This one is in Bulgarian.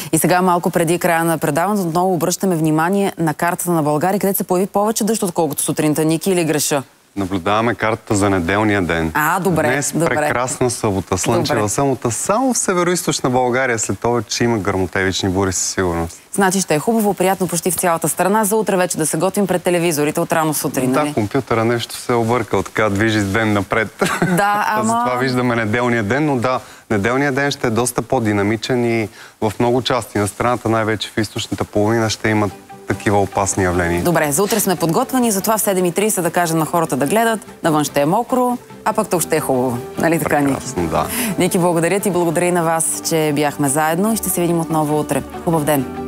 И сега малко преди края на предаването отново обръщаме внимание на картата на България, където се появи повече дъжд, отколкото сутринта. Ники, или греша? Наблюдаваме картата за неделния ден. Добре. Днес прекрасна събота, слънчева събота. Само в североизточна България след това, че има гръмотевични бури със сигурност. Значи ще е хубаво, приятно почти в цялата страна. За утре вече да се готвим пред телевизорите от рано сутрин. Да, компютъра нещо се е объркал, така движи с ден напред. Да, Затова виждаме неделния ден, но да, неделният ден ще е доста по-динамичен и в много части на страната, най-вече в източната половина, ще имат такива опасни явления. Добре, за утре сме подготвени, затова в 7:30 да кажем на хората да гледат, навън ще е мокро, а пък тук ще е хубаво. Нали така, Ники? Прекрасно, да. Ники, благодаря ти, благодаря и на вас, че бяхме заедно и ще се видим отново утре. Хубав ден!